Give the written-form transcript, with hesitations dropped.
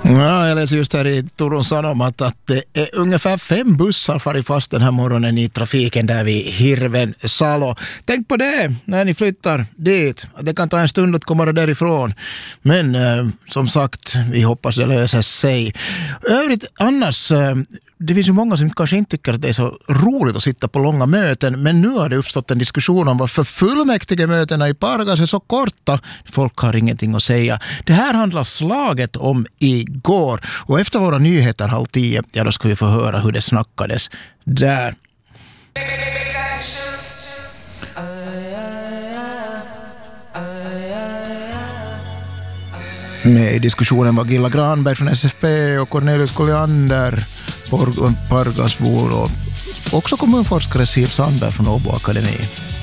Ja, jag läser just här i Turun Sanomat att det är ungefär 5 bussar farit fast den här morgonen i trafiken där vid Hirvensalo. Tänk på det när ni flyttar dit. Det kan ta en stund att komma därifrån. Men som sagt, vi hoppas det löser sig. Övrigt annars, det finns ju många som kanske inte tycker att det är så roligt att sitta på långa möten. Men nu har det uppstått en diskussion om varför fullmäktige mötena i Pargas är så korta. Folk har ingenting att säga. Det här handlar slaget om igår. Och efter våra nyheter 9:30, ja, då ska vi få höra hur det snackades där. Med i diskussionen var Gilla Granberg från SFP och Cornelius Colliander, Pargasbor och också kommunforskare Siv Sandberg från Åbo Akademi.